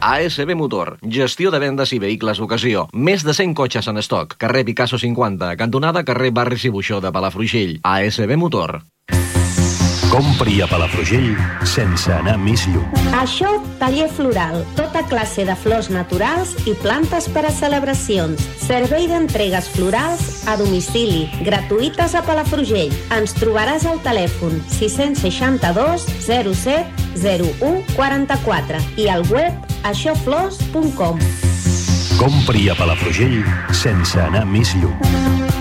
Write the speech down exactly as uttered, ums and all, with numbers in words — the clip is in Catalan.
A S B Motor, gestió de vendes i vehicles d'ocasió. Més de cent cotxes en estoc. Carrer Picasso cinquanta, cantonada carrer Barris i Buixó de Palafrugell. A S B Motor. Compri a Palafrugell sense anar més lluny. Això, taller floral. Tota classe de flors naturals i plantes per a celebracions. Servei d'entregues florals a domicili, gratuïtes a Palafrugell. Ens trobaràs al telèfon sis seixanta dos zero set zero u quaranta-quatre i al web això flors punt com. Compri a Palafrugell sense anar més lluny.